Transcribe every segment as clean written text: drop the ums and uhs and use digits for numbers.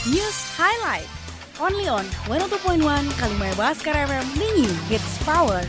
News Highlight. Only on 102.1 Kalimaya Baskara FM Lingi Hits Power.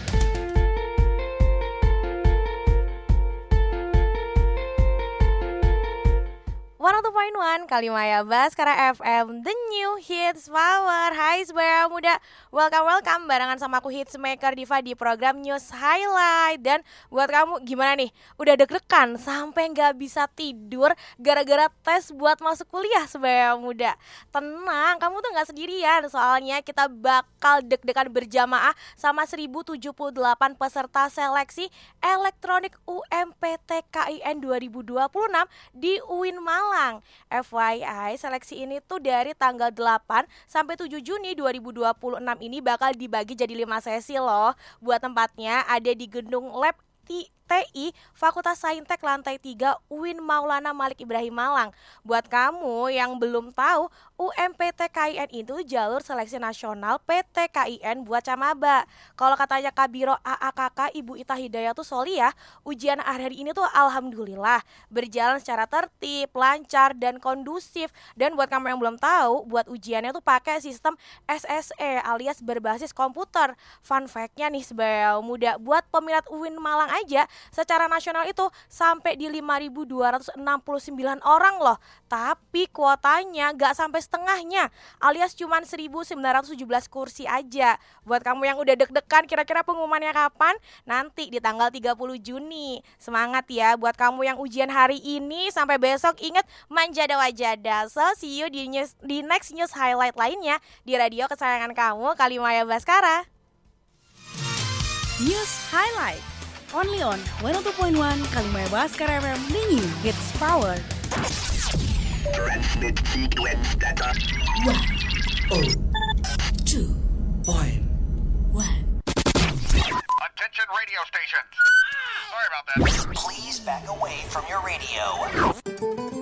One Kalimaya Baskara FM, The New Hits Power. Hai Sebaya Muda, welcome barengan sama aku Hitsmaker Diva di program News Highlight. Dan buat kamu gimana nih? Udah deg-degan sampai gak bisa tidur gara-gara tes buat masuk kuliah Sebaya Muda? Tenang, kamu tuh gak sendirian. Soalnya kita bakal deg-degan berjamaah sama 1078 peserta seleksi elektronik UMPTKIN 2026 di UIN Malang. FYI, seleksi ini tuh dari tanggal 8 sampai 7 Juni 2026 ini bakal dibagi jadi 5 sesi loh. Buat tempatnya ada di Gedung Lab TI Fakultas Saintek lantai 3 UIN Maulana Malik Ibrahim Malang. Buat kamu yang belum tahu, UMPTKIN itu jalur seleksi nasional PTKIN buat camaba. Kalau katanya Kabiro AAKK Ibu Ita Hidayatus Solihah, ujian hari ini tuh alhamdulillah berjalan secara tertib, lancar dan kondusif. Dan buat kamu yang belum tahu, buat ujiannya tuh pakai sistem SSE alias berbasis komputer. Fun fact-nya nih Sebaya Muda, buat peminat UIN Malang aja secara nasional itu sampai di 5.269 orang loh. Tapi kuotanya gak sampai setengahnya, alias cuman 1.917 kursi aja. Buat kamu yang udah deg-degan kira-kira pengumumannya kapan? Nanti di tanggal 30 Juni. Semangat ya buat kamu yang ujian hari ini sampai besok, ingat manjada wajada. So see you di next news highlight lainnya di radio kesayangan kamu Kalimaya Baskara. News Highlight. Only on 102.1 Kalimaya Baskara FM Lingi Hits Power. Transmit sequence data 102.1. Attention radio stations. Sorry about that. Please back away from your radio.